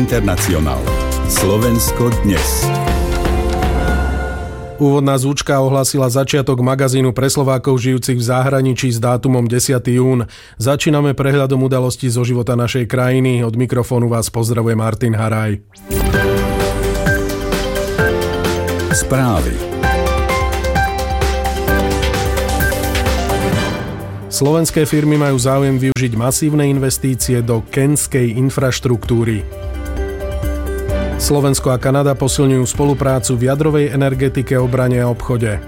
Internacionál. Slovensko dnes. Úvodná zvučka ohlásila začiatok magazínu pre Slovákov žijúcich v zahraničí s dátumom 10. jún. Začíname prehľadom udalostí zo života našej krajiny. Od mikrofónu vás pozdravuje Martin Haraj. Správy. Slovenské firmy majú záujem využiť masívne investície do kenskej infraštruktúry. Slovensko a Kanada posilňujú spoluprácu v jadrovej energetike, obrane a obchode.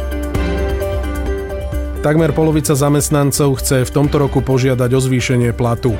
Takmer polovica zamestnancov chce v tomto roku požiadať o zvýšenie platu.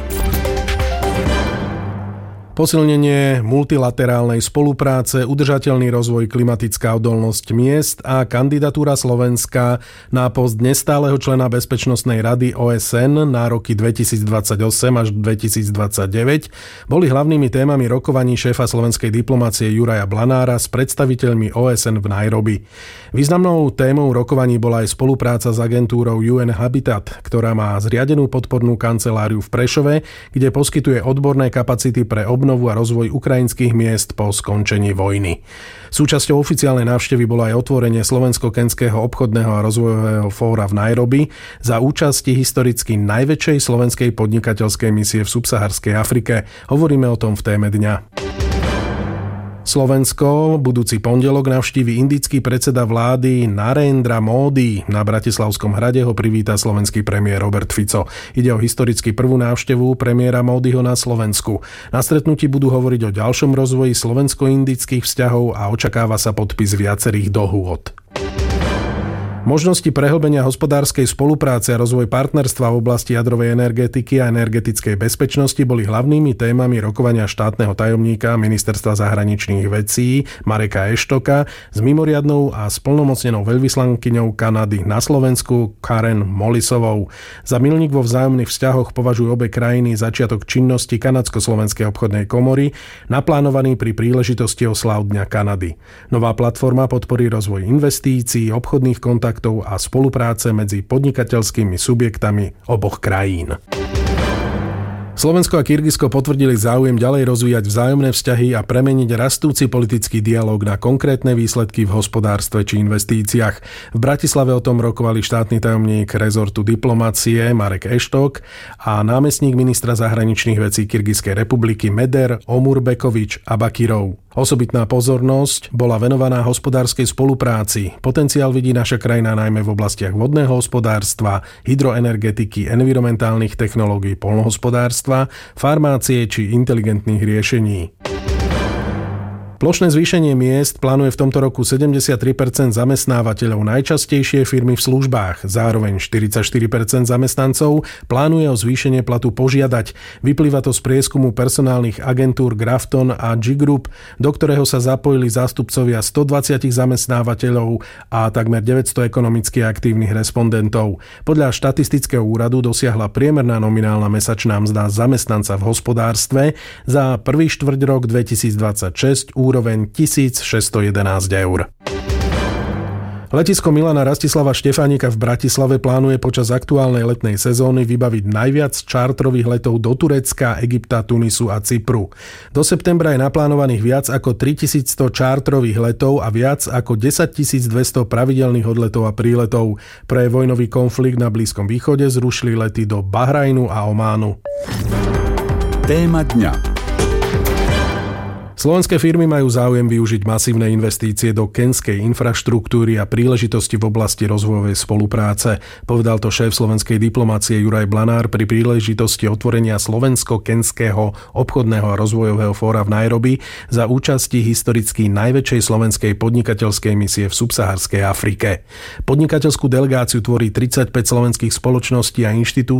Posilnenie multilaterálnej spolupráce, udržateľný rozvoj, klimatická odolnosť miest a kandidatúra Slovenska na post nestáleho člena Bezpečnostnej rady OSN na roky 2028 až 2029 boli hlavnými témami rokovaní šéfa slovenskej diplomácie Juraja Blanára s predstaviteľmi OSN v Nairobi. Významnou témou rokovaní bola aj spolupráca s agentúrou UN Habitat, ktorá má zriadenú podpornú kanceláriu v Prešove, kde poskytuje odborné kapacity pre obnovu a rozvoj ukrajinských miest po skončení vojny. Súčasťou oficiálnej návštevy bolo aj otvorenie Slovensko-kenského obchodného a rozvojového fóra v Nairobi za účasti historicky najväčšej slovenskej podnikateľskej misie v subsaharskej Afrike. Hovoríme o tom v téme dňa. Slovensko budúci pondelok navštívi indický predseda vlády Narendra Modi. Na Bratislavskom hrade ho privíta slovenský premiér Robert Fico. Ide o historicky prvú návštevu premiéra Modiho na Slovensku. Na stretnutí budú hovoriť o ďalšom rozvoji slovensko-indických vzťahov a očakáva sa podpis viacerých dohôd. Možnosti prehlbenia hospodárskej spolupráce a rozvoj partnerstva v oblasti jadrovej energetiky a energetickej bezpečnosti boli hlavnými témami rokovania štátneho tajomníka Ministerstva zahraničných vecí Mareka Eštoka s mimoriadnou a splnomocnenou veľvyslankyňou Kanady na Slovensku Karen Molisovou. Za milník vo vzájomných vzťahoch považujú obe krajiny začiatok činnosti Kanadsko-slovenskej obchodnej komory, naplánovaný pri príležitosti osláv Dňa Kanady. Nová platforma podporí rozvoj investícií, obchodných kontaktov a spolupráce medzi podnikateľskými subjektami oboch krajín. Slovensko a Kyrgyzsko potvrdili záujem ďalej rozvíjať vzájomné vzťahy a premeniť rastúci politický dialóg na konkrétne výsledky v hospodárstve či investíciách. V Bratislave o tom rokovali štátny tajomník rezortu diplomácie Marek Eštok a námestník ministra zahraničných vecí Kyrgyzskej republiky Meder Omurbekovič Abakirov. Osobitná pozornosť bola venovaná hospodárskej spolupráci. Potenciál vidí naša krajina najmä v oblastiach vodného hospodárstva, hydroenergetiky, environmentálnych technológií, poľnohospodárstva, farmácie či inteligentných riešení. Plošné zvýšenie miest plánuje v tomto roku 73% zamestnávateľov, najčastejšie firmy v službách. Zároveň 44% zamestnancov plánuje o zvýšenie platu požiadať. Vyplýva to z prieskumu personálnych agentúr Grafton a G-Group, do ktorého sa zapojili zástupcovia 120 zamestnávateľov a takmer 900 ekonomicky aktívnych respondentov. Podľa štatistického úradu dosiahla priemerná nominálna mesačná mzda zamestnanca v hospodárstve za prvý štvrťrok 2026 úroveň 1611 eur. Letisko Milana Rastislava Štefánika v Bratislave plánuje počas aktuálnej letnej sezóny vybaviť najviac čártrových letov do Turecka, Egypta, Tunisu a Cypru. Do septembra je naplánovaných viac ako 3100 čártrových letov a viac ako 10200 pravidelných odletov a príletov. Pre vojnový konflikt na Blízkom východe zrušili lety do Bahrajnu a Ománu. Téma dňa. Slovenské firmy majú záujem využiť masívne investície do kenskej infraštruktúry a príležitosti v oblasti rozvojovej spolupráce. Povedal to šéf slovenskej diplomácie Juraj Blanár pri príležitosti otvorenia Slovensko-kenského obchodného a rozvojového fóra v Nairobi za účasti historicky najväčšej slovenskej podnikateľskej misie v subsaharskej Afrike. Podnikateľskú delegáciu tvorí 35 slovenských spoločností a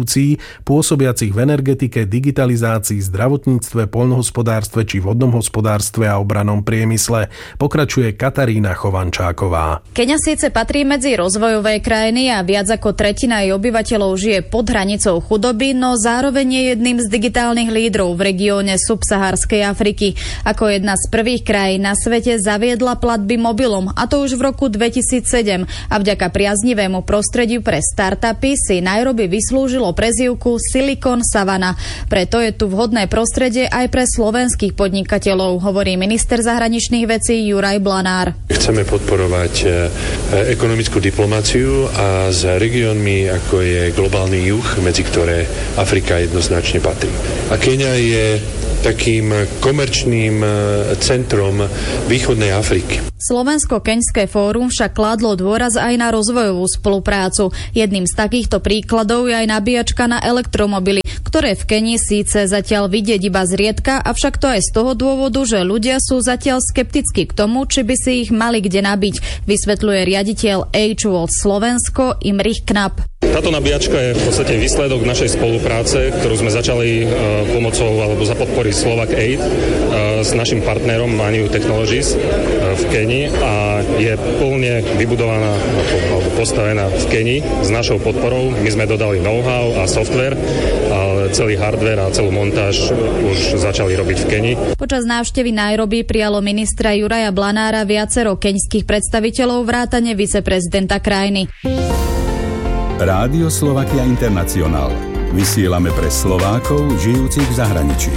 inštitúcií pôsobiacich v energetike, digitalizácii, zdravotníctve, poľnohospodárstve či vodnom hospodárstve poľnohospodárstve a obrannom priemysle. Pokračuje Katarína Chovančáková. Keňa síce patrí medzi rozvojové krajiny a viac ako tretina jej obyvateľov žije pod hranicou chudoby, no zároveň je jedným z digitálnych lídrov v regióne subsaharskej Afriky. Ako jedna z prvých krajín na svete zaviedla platby mobilom, a to už v roku 2007, a vďaka priaznivému prostrediu pre startupy si Nairobi vyslúžilo prezývku Silicon Savannah. Preto je tu vhodné prostredie aj pre slovenských podnikateľov, hovorí minister zahraničných vecí Juraj Blanár. Chceme podporovať ekonomickú diplomáciu a s regiónmi, ako je globálny juh, medzi ktoré Afrika jednoznačne patrí. A Keňa je takým komerčným centrom východnej Afriky. Slovensko-keňské fórum však kládlo dôraz aj na rozvojovú spoluprácu. Jedným z takýchto príkladov je aj nabíjačka na elektromobily, ktoré v Keni síce zatiaľ vidieť iba zriedka, avšak to aj z toho dôvodu, že ľudia sú zatiaľ skeptickí k tomu, či by si ich mali kde nabiť, vysvetľuje riaditeľ H-World Slovensko Imrich Knap. Táto nabíjačka je v podstate výsledok našej spolupráce, ktorú sme začali pomocou alebo za podpory Slovak Aid s našim partnerom Maniu Technologies v Keni a je plne vybudovaná alebo postavená v Keni s našou podporou. My sme dodali know-how a software, ale celý hardware a celú montáž už začali robiť v Keni. Počas návštevy Nairobi prijalo ministra Juraja Blanára viacero keňských predstaviteľov vrátane viceprezidenta krajiny. Rádio Slovakia International. Vysielame pre Slovákov žijúcich v zahraničí.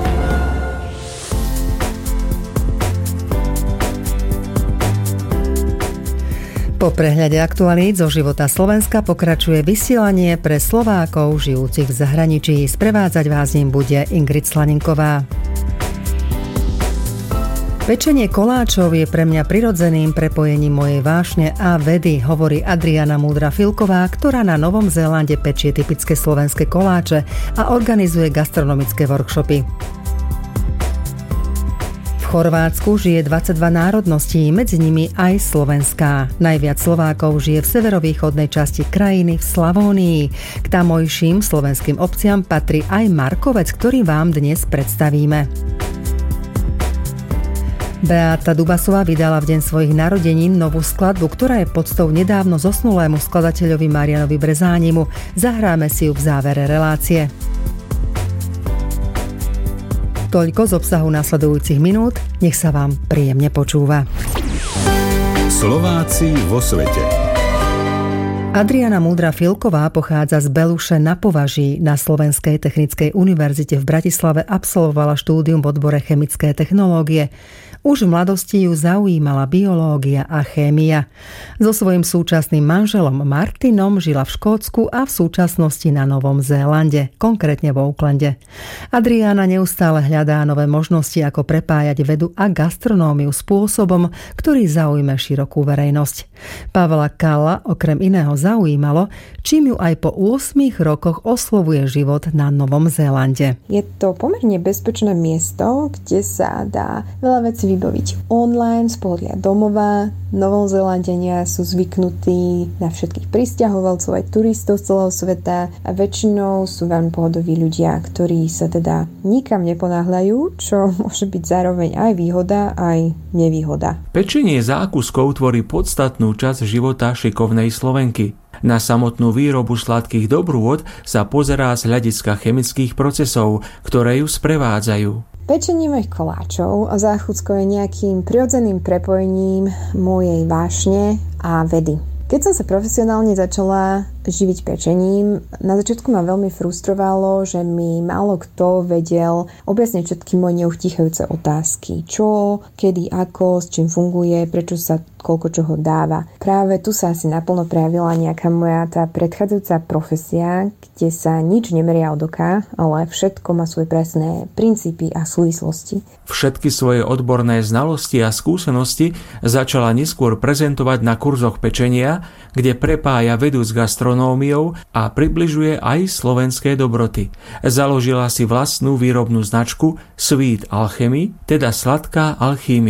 Po prehľade aktualít zo života Slovenska pokračuje vysielanie pre Slovákov žijúcich v zahraničí. Sprevádzať vás ním bude Ingrid Slaninková. Pečenie koláčov je pre mňa prirodzeným prepojením mojej vášne a vedy, hovorí Adriana Múdra-Filková, ktorá na Novom Zélande pečie typické slovenské koláče a organizuje gastronomické workshopy. V Chorvátsku žije 22 národností, medzi nimi aj slovenská. Najviac Slovákov žije v severovýchodnej časti krajiny v Slavónii. K tamojším slovenským obciam patrí aj Markovec, ktorý vám dnes predstavíme. Beáta Dubasová vydala v deň svojich narodenín novú skladbu, ktorá je poctou nedávno zosnulému skladateľovi Marianovi Brezánimu. Zahráme si ju v závere relácie. Toľko z obsahu nasledujúcich minút, nech sa vám príjemne počúva. Slováci vo svete. Adriana Múdra-Filková pochádza z Beluše na Považí. Na Slovenskej technickej univerzite v Bratislave absolvovala štúdium v odbore chemické technológie. Už v mladosti ju zaujímala biológia a chémia. So svojím súčasným manželom Martinom žila v Škótsku a v súčasnosti na Novom Zélande, konkrétne v Aucklande. Adriana neustále hľadá nové možnosti, ako prepájať vedu a gastronómiu spôsobom, ktorý zaujme širokú verejnosť. Pavla Kalla okrem iného zaujímalo, čím ju aj po 8 rokoch oslovuje život na Novom Zélande. Je to pomerne bezpečné miesto, kde sa dá veľa vecí vybaviť online, z pohodlia domova. Novozélandania sú zvyknutí na všetkých prisťahovalcov aj turistov z celého sveta a väčšinou sú veľmi pohodoví ľudia, ktorí sa teda nikam neponáhľajú, čo môže byť zároveň aj výhoda, aj nevýhoda. Pečenie zákuskov tvorí podstatnú časť života šikovnej Slovenky. Na samotnú výrobu sladkých dobrôt sa pozerá z hľadiska chemických procesov, ktoré ju sprevádzajú. Pečenie mojich koláčov a záchuckou je nejakým prirodzeným prepojením mojej vášne a vedy. Keď som sa profesionálne začala živiť pečením, na začiatku ma veľmi frustrovalo, že mi málo kto vedel objasniť všetky moje neuchýchajúce otázky. Čo, kedy, ako, s čím funguje, prečo sa koľko čoho dáva. Práve tu sa asi naplno prejavila nejaká moja tá predchádzajúca profesia, kde sa nič nemeria od oka, ale všetko má svoje presné princípy a súvislosti. Všetky svoje odborné znalosti a skúsenosti začala neskôr prezentovať na kurzoch pečenia, kde prepája vedu s gastronómiou a približuje aj slovenské dobroty. Založila si vlastnú výrobnú značku Sweet Alchemy, teda sladká alchímia.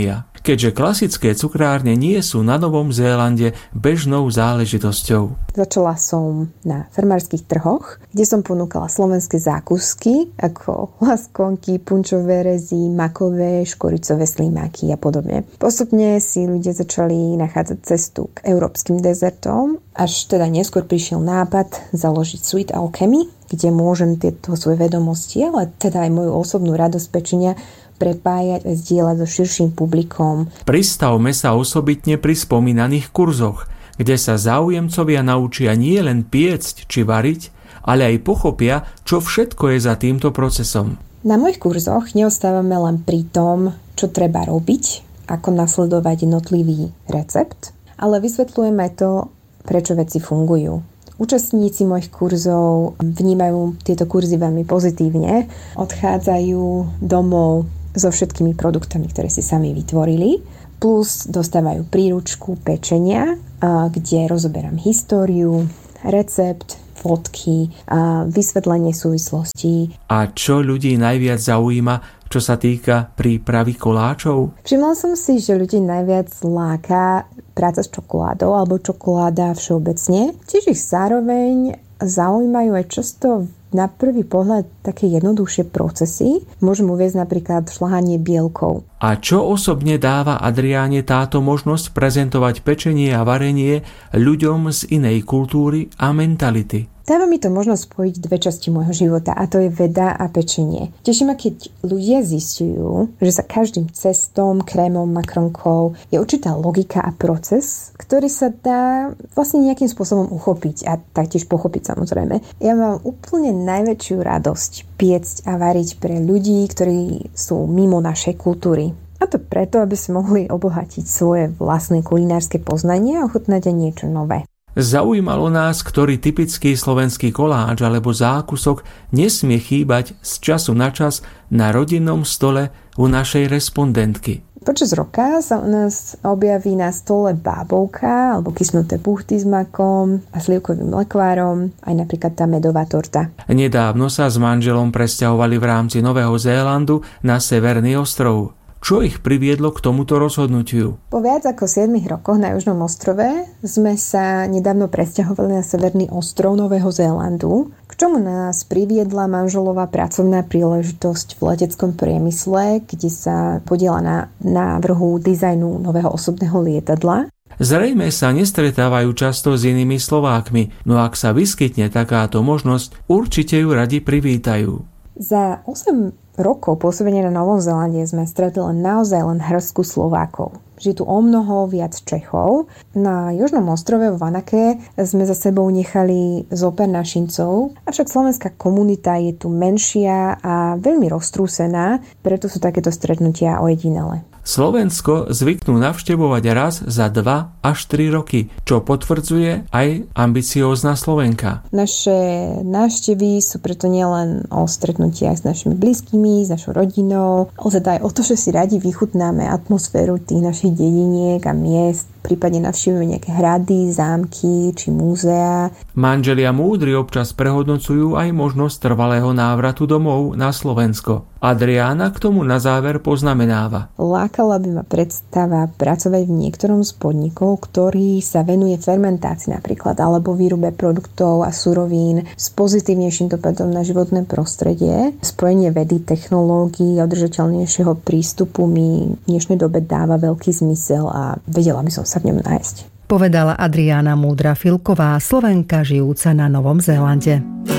keďže klasické cukrárne nie sú na Novom Zélande bežnou záležitosťou. Začala som na farmárskych trhoch, kde som ponúkala slovenské zákusky ako laskonky, punčové rezy, makové, škoricové slimáky a podobne. Postupne si ľudia začali nachádzať cestu k európskym dezertom, až teda neskôr prišiel nápad založiť Sweet Alchemy, kde môžem tieto svoje vedomosti, ale teda aj moju osobnú radosť pečenia prepájať a zdieľať so širším publikom. Pristavme sa osobitne pri spomínaných kurzoch, kde sa záujemcovia naučia nie len piecť či variť, ale aj pochopia, čo všetko je za týmto procesom. Na mojich kurzoch neostávame len pri tom, čo treba robiť, ako nasledovať jednotlivý recept, ale vysvetľujem aj to, prečo veci fungujú. Účastníci mojich kurzov vnímajú tieto kurzy veľmi pozitívne, odchádzajú domov so všetkými produktami, ktoré si sami vytvorili, plus dostávajú príručku pečenia, kde rozoberám históriu, recept, fotky a vysvetlenie súvislostí. A čo ľudí najviac zaujíma, čo sa týka prípravy koláčov? Všimla som si, že ľudí najviac láka práca s čokoládou alebo čokoláda všeobecne. Tiež ich zároveň zaujímajú aj často na prvý pohľad také jednoduchšie procesy. Môžem uviesť napríklad šľahanie bielkov. A čo osobne dáva Adriáne táto možnosť prezentovať pečenie a varenie ľuďom z inej kultúry a mentality? Dáva mi to možnosť spojiť dve časti môjho života, a to je veda a pečenie. Teší ma, keď ľudia zistujú, že za každým cestom, krémom, makronkou je určitá logika a proces, ktorý sa dá vlastne nejakým spôsobom uchopiť a taktiež pochopiť, samozrejme. Ja mám úplne najväčšiu radosť piecť a variť pre ľudí, ktorí sú mimo našej kultúry. A to preto, aby si mohli obohatiť svoje vlastné kulinárske poznanie a ochutnať aj niečo nové. Zaujímalo nás, ktorý typický slovenský koláč alebo zákusok nesmie chýbať z času na čas na rodinnom stole u našej respondentky. Počas roka sa u nás objaví na stole bábovka alebo kysnuté buchty s makom a slivkovým lekvárom, aj napríklad tá medová torta. Nedávno sa s manželom presťahovali v rámci Nového Zélandu na Severný ostrov. Čo ich priviedlo k tomuto rozhodnutiu? Po viac ako 7 rokoch na Južnom ostrove sme sa nedávno presťahovali na Severný ostrov Nového Zélandu, k čomu nás priviedla manželová pracovná príležitosť v leteckom priemysle, kde sa podieľa na návrhu dizajnu nového osobného lietadla. Zrejme sa nestretávajú často s inými Slovákmi, no ak sa vyskytne takáto možnosť, určite ju radi privítajú. Za 8 rokov pôsobenia na Novom Zélande sme stretli naozaj len hrstku Slovákov. Žije tu o mnoho viac Čechov. Na Južnom ostrove v Vanake sme za sebou nechali zopár našincov, avšak slovenská komunita je tu menšia a veľmi roztrúsená, preto sú takéto stretnutia ojedinelé. Slovensko zvyknú navštevovať raz za 2 až 3 roky, čo potvrdzuje aj ambiciózna Slovenka. Naše návštevy sú preto nielen o stretnutiach s našimi blízkymi, s našou rodinou, ale teda aj o to, že si radi vychutnáme atmosféru tých našich dediniek a miest, prípadne navštívime nejaké hrady, zámky či múzea. Manželia múdri občas prehodnocujú aj možnosť trvalého návratu domov na Slovensko. Adriána k tomu na záver poznamenáva. Lákala by ma predstava pracovať v niektorom z podnikov, ktorý sa venuje fermentácii napríklad, alebo výrobe produktov a surovín s pozitívnejším dopadom na životné prostredie. Spojenie vedy, technológií a udržateľnejšieho prístupu mi v dnešnej dobe dáva veľký zmysel a vedela by som sa v ňom nájsť. Povedala Adriána Múdra Filková, Slovenka žijúca na Novom Zélande.